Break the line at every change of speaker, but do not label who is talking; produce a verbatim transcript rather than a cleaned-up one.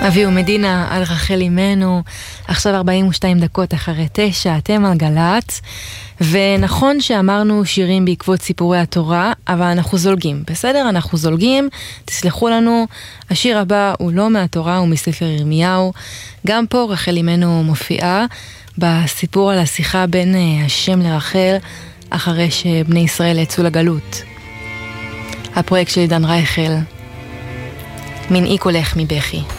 אבי ומדינה על רחל אימנו. עכשיו ארבעים ושתיים דקות אחרי תשע, אתם על גל"צ. ונכון שאמרנו שירים בעקבות סיפורי התורה, אבל אנחנו זולגים, בסדר? אנחנו זולגים, תסלחו לנו. השיר הבא הוא לא מהתורה, הוא מספר ירמיהו. גם פה רחל אימנו מופיעה בסיפור על השיחה בין השם לרחל אחרי שבני ישראל יצאו לגלות. הפרויקט של עידן רייכל, מנעי קולך מבכי.